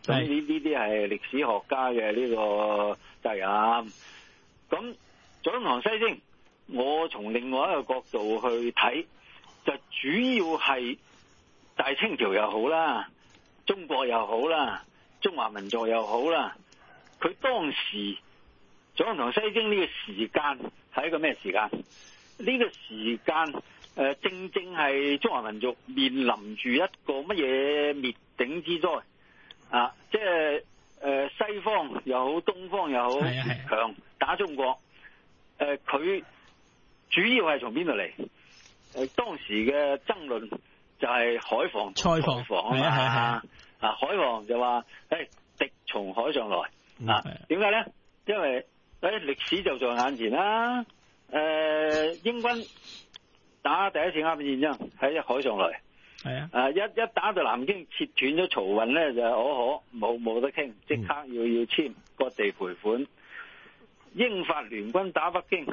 咁呢啲係歷史學家嘅呢個責任。咁左宗棠西征，我從另外一個角度去睇，就主要係大清朝又好啦，中國又好啦，中華民族又好啦，佢當時左宗棠西征呢個時間係一個咩時間？呢個時間正正係中華民族面臨住一個乜嘢滅頂之災啊！即係西方又好，東方又好，越強打中國。佢主要係從邊度嚟？當時嘅爭論就係海防、菜防啊嘛。海防就話敵從海上來啊。點解咧？因為歷史就在眼前啦。英軍打第一次鴉片戰爭喺海上來，一打到南京切斷咗漕運咧，就冇得傾，即刻要簽割地賠款。英法聯軍打北京，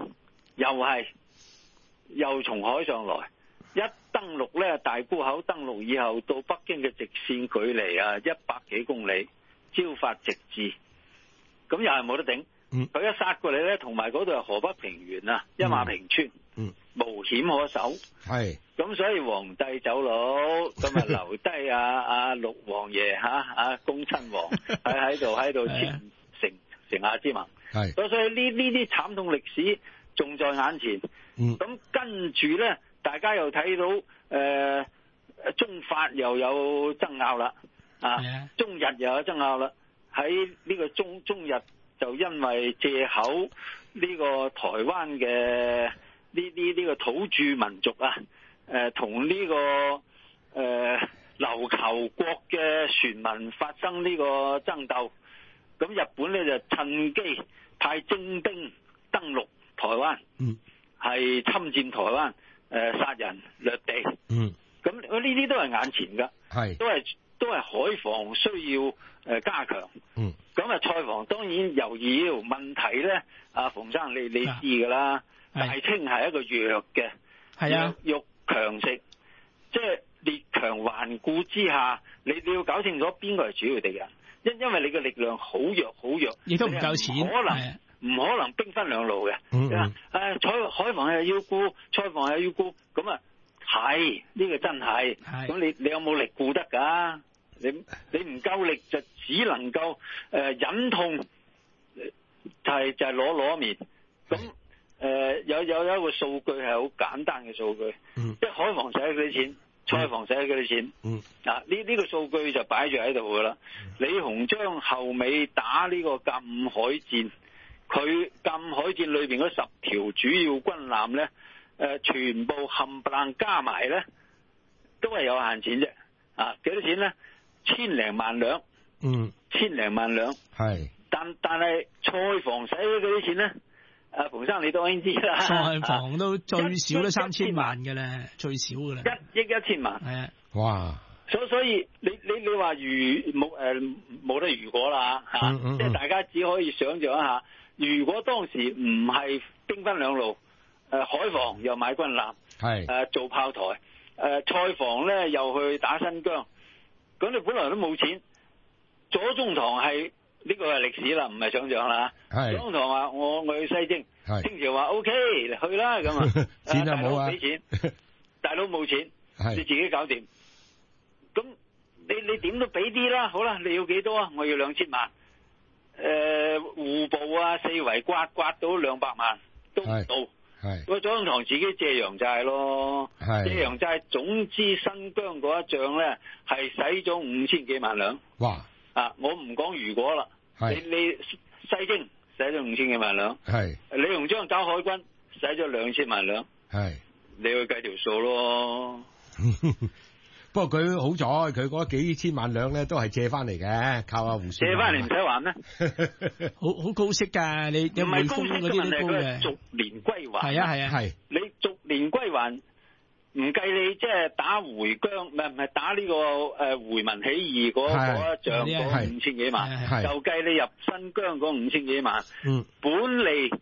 又從海上來，一登陸咧，大沽口登陸以後到北京嘅直線距離100幾公里，招發直至，咁又係冇得頂。佢一殺過嚟咧，同埋嗰度係河北平原啊，一馬平川，無險可守。係咁，所以皇帝走佬，咁啊留低陸王爺恭親王喺度簽城下之盟。係，所以呢啲慘痛歷史仲在眼前。咁跟住咧，大家又睇到中法又有爭拗啦，中日又有爭拗啦。喺呢個中日就因為借口呢個台灣嘅呢個土著民族同呢個琉球國嘅船民發生呢個爭鬥，咁日本咧就趁機派精兵登陸台灣，係侵佔台灣，殺人掠地。咁呢啲都係眼前噶，都係海防需要加強。咁菜防當然又要。問題咧，馮生你知噶啦，大清係一個弱嘅，弱強食，即係列強環顧之下，你要搞清楚邊個係主要敵人，因為你嘅力量好弱，亦都唔夠錢，唔可能兵分兩路嘅。海防又要顧，菜防又要顧，咁係呢個真係。咁你有冇力顧得㗎？你唔夠力就只能夠忍痛，就係攞面。咁有一個數據係好簡單嘅數據，即係海防使咗幾多錢，菜防使咗幾多錢。呢個數據就擺住喺度㗎啦。李鴻章後尾打呢個甲午海戰，佢甲午海戰裏邊嗰10條主要軍艦咧，全部冚唪唥加埋咧，都係有限錢啫。幾多錢咧？1,000零萬兩。1,000零萬兩。係。但係菜防使咗幾多錢咧？馮生你當然知啦。菜防都最少都3000萬嘅咧，最少嘅啦。1億1千萬。係啊。哇！所以你話冇得如果啦嚇，即係大家只可以想像一下，如果當時唔係兵分兩路，海防又買軍艦，做炮台，菜防咧又去打新疆，咁你本來都冇錢。左宗棠係呢個係歷史啦，唔係想像啦。左宗棠話我去西征，清朝話 OK 去啦咁啊，錢就冇啊，俾錢，大佬冇錢，你自己搞掂。咁你點都俾啲啦，好啦，你要幾多啊？我要2000萬。戶部四圍刮到200萬都唔到。個左宗棠自己借洋債咯，借洋債總之新疆嗰一仗咧係使咗5000幾萬兩。哇！我唔講如果啦，你西征使咗5000幾萬兩，李鴻章搞海軍使咗2000萬兩，你去計條數咯。 不過佢好彩，佢嗰幾千萬兩咧都係借翻嚟嘅，靠阿胡雪。借翻嚟唔使還咩？好高息㗎，你有匯豐嗰啲都高嘅。逐年歸還。係。你逐年歸還，唔計你即係打回疆，唔係打呢個回民起義嗰一仗嗰5000幾萬，就計你入新疆嗰5000幾萬。本利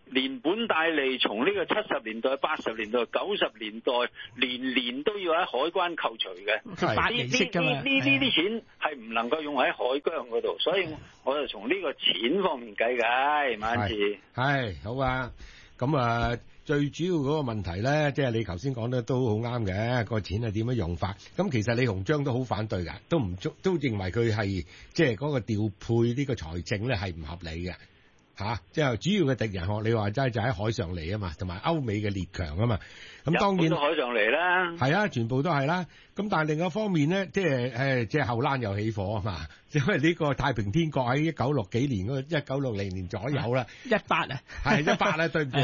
連本帶利從呢個70年代、80年代、90年代年都要喺海關扣除嘅，呢啲錢係唔能夠用喺海疆嗰度，所以我就從呢個錢方面計嘅，馬恩賜。 係好啊，咁啊最主要嗰個問題咧，即係你頭先講得都好啱嘅，個錢係點樣用法？咁其實李鴻章都好反對㗎，都認為佢係即係嗰個調配呢個財政咧係唔合理嘅。即係主要嘅敵人學你話齋就喺海上嚟啊嘛，同埋歐美嘅列強啊嘛。咁當然都海上嚟啦， 係啊，全部都係啦。咁但係另一方面咧，即係後欄又起火啊嘛。因為呢個太平天國喺1960幾年1960年左右啦 ，18啊， 係18啦，對唔住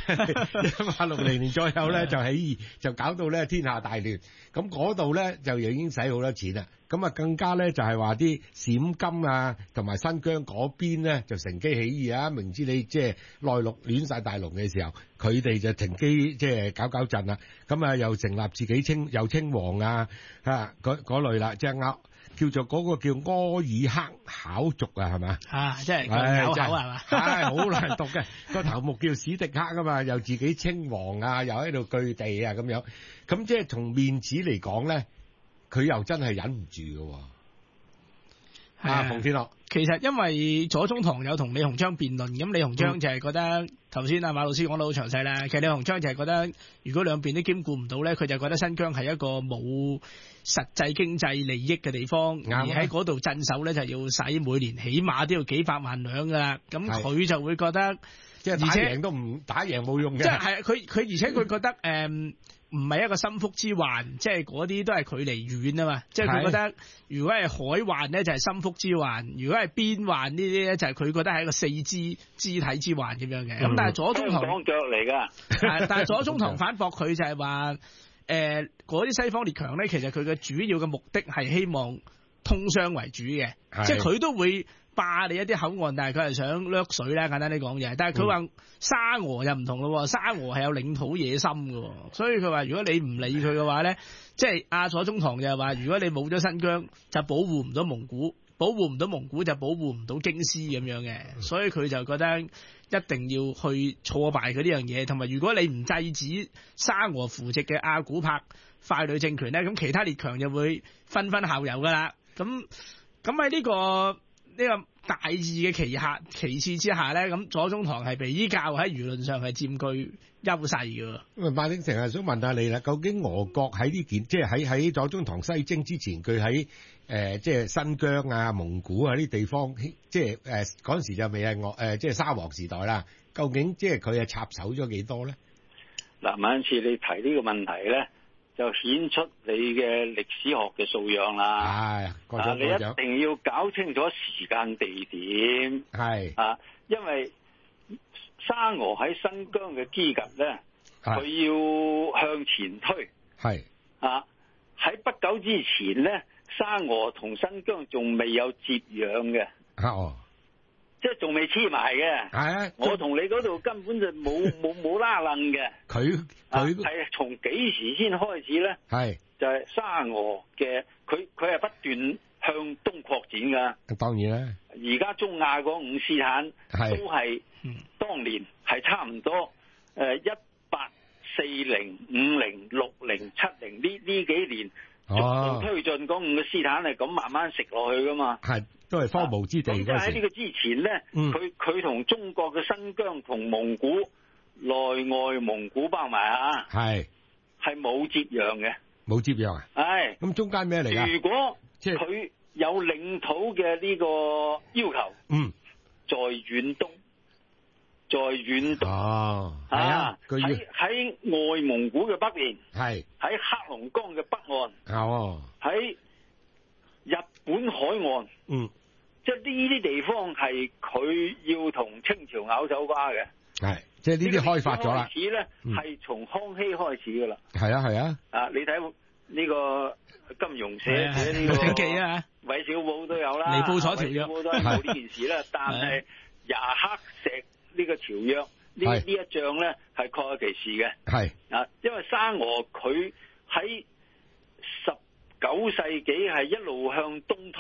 ，1860年左右咧就起義，就搞到咧天下大亂。咁嗰度咧就已經使好多錢啦。咁啊更加咧就係話啲陝甘啊同埋新疆嗰邊咧就乘機起義啊，明知你即係內陸亂晒大龍嘅時候，佢哋就乘機即係搞震啦。咁啊又成立自己稱王啊嗰類啦，即係叫做嗰個叫柯爾克考族啊，係嘛？ 即係考係嘛？ 好難讀嘅個頭目叫史迪克啊嘛，又自己稱王啊，又喺度據地啊咁樣。咁即係從面子嚟講咧，佢又真係忍唔住嘅。馮天樂， 其實因為左宗棠有同李鴻章辯論，咁李鴻章就係覺得頭先馬老師講得好詳細啦。其實李鴻章就係覺得，如果兩邊都兼顧唔到咧，佢就覺得新疆係一個冇實際經濟利益嘅地方，而喺嗰度鎮守咧就要使每年起碼都要幾百萬兩噶啦。咁佢就會覺得， 即係打贏冇用嘅。 即係佢而且佢覺得唔係一個心腹之患，即係嗰啲都係距離遠啊嘛。即係佢覺得，如果係海患咧就係心腹之患，如果係邊患呢啲咧就係佢覺得係一個四肢體之患咁樣嘅。咁但係左宗棠講腳嚟㗎， 但係左宗棠反駁佢就係話，嗰啲西方列強咧，其實佢嘅主要嘅目的係希望通商為主嘅，即係佢都會霸你一啲口岸，但係佢係想掠水啦，簡單啲講嘢。但係佢話沙俄又唔同咯，沙俄係有領土野心嘅，所以佢話如果你唔理佢嘅話咧，即係左宗棠就係話，如果你冇咗新疆，就保護唔到蒙古，保護唔到蒙古就保護唔到京師咁樣嘅，所以佢就覺得一定要去挫敗佢呢樣嘢，同埋如果你唔制止沙俄扶植嘅阿古柏傀儡政權咧，咁其他列強就會紛紛效尤噶啦。咁喺呢個大義嘅旗幟之下咧，咁左宗棠係比較喺輿論上係佔據優勢嘅。 馬鼎盛係想問下你啦，究竟俄國喺呢件即係喺左宗棠西征之前，佢喺即係新疆啊、蒙古啊啲地方，即係嗰陣時就未係即係沙皇時代啦。究竟即係佢係插手咗幾多咧？ 嗱，馬恩賜你提呢個問題咧，就顯出你嘅歷史學嘅素養啦。你一定要搞清楚時間地點。因為沙俄喺新疆嘅基地咧，佢要向前推。喺不久之前咧，沙俄同新疆仲未有接壤嘅。即係仲未黐埋嘅。我同你嗰度根本就冇拉楞嘅。佢係從幾時先開始咧？就係沙俄嘅，佢係不斷向東擴展噶。當然啦，而家中亞嗰五斯坦都係當年係差唔多1840、50、60、70呢幾年逐步推進嗰五個斯坦係咁慢慢食落去噶嘛。都係荒蕪之地。咁即係喺呢個之前咧，佢同中國嘅新疆同蒙古內外蒙古包埋係冇接壤嘅。冇接壤啊？咁中間咩嚟㗎？如果佢有領土嘅呢個要求，在遠東，喺外蒙古嘅北邊，喺黑龍江嘅北岸，喺日本海岸，即係呢啲地方係佢要同清朝咬手瓜嘅。即係呢啲開發咗啦。開始咧係從康熙開始噶啦。你睇呢個金庸寫呢個《記》啊，韋小寶都有啦，尼布楚條約都係冇呢件事啦。但係牙克石呢個條約呢一仗咧係確有其事嘅。因為沙俄佢喺19世紀係一路向東推，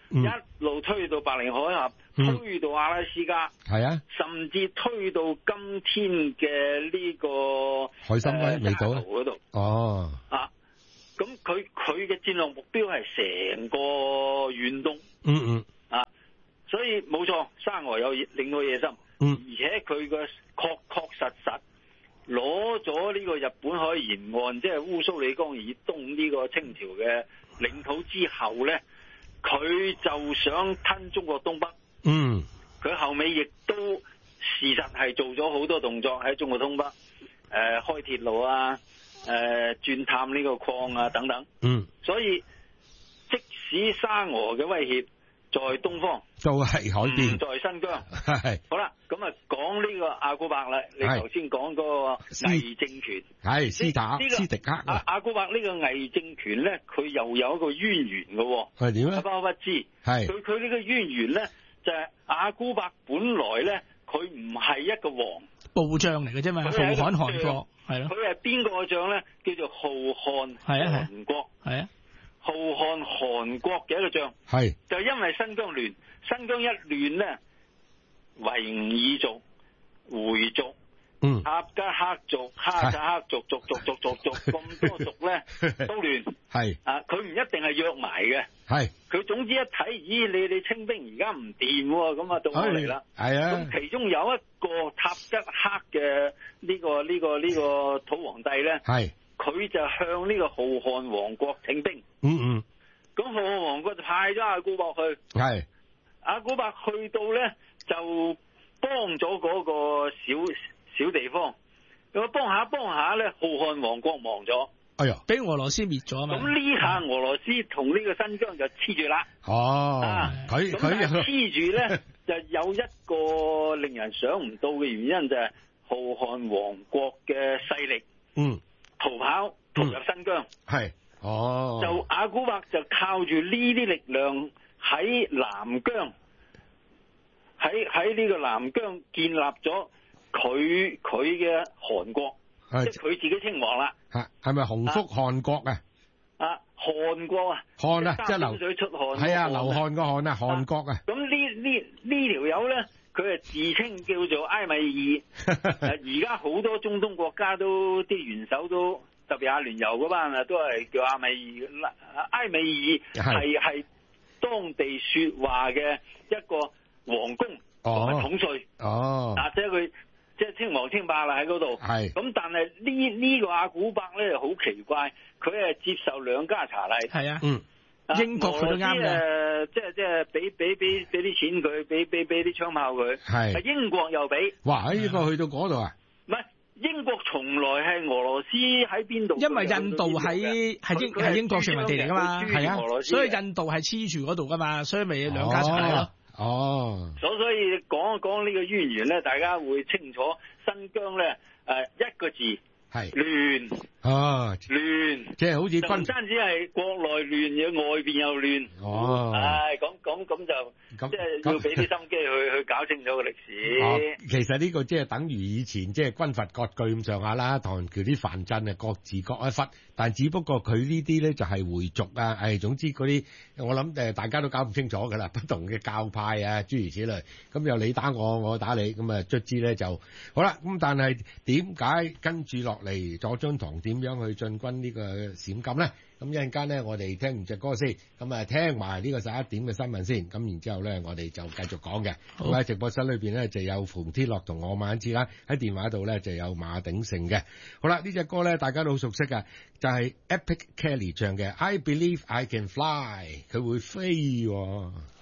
一路推到白令海峽，推到阿拉斯加， 係啊， 甚至推到今天嘅呢個海參崴未到嗰度。 哦， 啊，咁佢嘅戰略目標係成個遠東。啊，所以冇錯，沙俄有領導野心，而且佢嘅確實攞咗呢個日本海沿岸，即係烏蘇里江以東呢個清朝嘅領土之後咧，佢就想吞中國東北。佢後尾亦都事實係做咗好多動作喺中國東北，開鐵路啊，鑽探呢個礦啊等等。所以即使沙俄嘅威脅在東方， 都係海邊， 在新疆。 係好啦，咁啊講呢個阿古柏啦，你頭先講嗰個偽政權， 係斯迪克。 阿古柏呢個偽政權咧，佢又有一個淵源嘅。 係點咧？ 不知。係佢呢個淵源咧，就係阿古柏本來咧，佢唔係一個王，部將嚟嘅啫嘛，浩瀚韓國係咯。佢係邊個嘅將咧？叫做浩瀚韓國。係啊。浩瀚韓國嘅一個將，係就因為新疆亂，新疆一亂咧，維吾爾族、回族、塔吉克族、哈薩克族、族咁多族咧都亂，係啊，佢唔一定係約埋嘅，係佢總之一睇，咦，你清兵而家唔掂喎，咁啊到我嚟啦，係啊，咁其中有一個塔吉克嘅呢個土皇帝咧，係。佢就向呢個浩瀚王國請兵，咁浩瀚王國就派咗阿古柏去，係阿古柏去到咧就幫咗嗰個小地方，咁幫下咧，浩瀚王國亡咗，哎呀，俾俄羅斯滅咗啊嘛，咁呢下俄羅斯同呢個新疆就黐住啦，佢黐住咧就有一個令人想唔到嘅原因，就係浩瀚王國嘅勢力，逃入新疆，係就阿古柏就靠住呢啲力量喺南疆，喺呢個南疆建立咗佢嘅韓國，即係佢自己稱王啦。係咪洪福汗國啊？汗國啊，汗啊，即係流水出汗，係啊，流汗個汗啊，汗國啊。咁呢條友咧，佢係自稱叫做埃米爾，而家好多中東國家都啲元首都特別阿聯酋嗰班啊，都係叫阿米爾。埃米爾係當地說話嘅一個王公同埋統帥，即係佢即係稱王稱霸啦喺嗰度。係咁，但係呢個阿古柏咧好奇怪，佢係接受兩家茶禮。係啊，英國佢都啱嘅，即係俾啲錢佢，俾啲槍炮佢。係英國又俾。哇！英國去到嗰度啊？唔係英國從來係俄羅斯喺邊度？因為印度係英國殖民地嚟噶嘛，係啊，所以印度係黐住嗰度噶嘛，所以咪兩家茶禮咯。所以講一講呢個淵源咧，大家會清楚。新疆咧一個字。係亂亂，即係好似唔單止係國內亂，嘅外邊又亂。咁就即係要俾啲心機去搞清楚個歷史。其實呢個即係等於以前即係軍閥割據咁上下啦，唐橋啲藩鎮啊各自各一忽，但只不過佢呢啲咧就係回族啊，總之嗰啲我諗大家都搞唔清楚噶啦，不同嘅教派啊諸如此類，咁又你打我，我打你，咁啊卒之咧就好啦。咁但係點解跟住落嚟左宗棠點樣去進軍呢個陝甘咧？咁一陣間咧，我哋聽完隻歌先，咁啊聽埋呢個11點嘅新聞先，咁然之後咧，我哋就繼續講嘅。咁喺直播室裏邊咧，就有馮天樂同我晚之啦，喺電話度咧就有馬鼎盛嘅。好啦，呢隻歌咧大家都好熟悉嘅，就係 Epic Kelly 唱嘅《I Believe I Can Fly》，佢會飛喎。